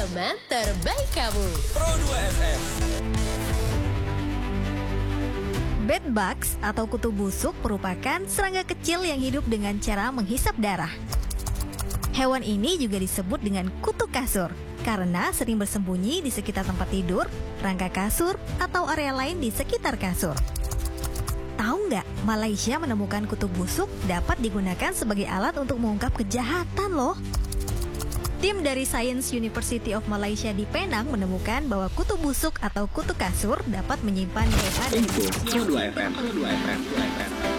teman terbaik kamu. Pro 2 FM. Bedbugs atau kutu busuk merupakan serangga kecil yang hidup dengan cara menghisap darah. Hewan ini juga disebut dengan kutu kasur karena sering bersembunyi di sekitar tempat tidur, rangka kasur, atau area lain di sekitar kasur. Tahu nggak, Malaysia menemukan kutu busuk dapat digunakan sebagai alat untuk mengungkap kejahatan loh. Tim dari Science University of Malaysia di Penang menemukan bahwa kutu busuk atau kutu kasur dapat menyimpan DNA dari Pro 2 FM.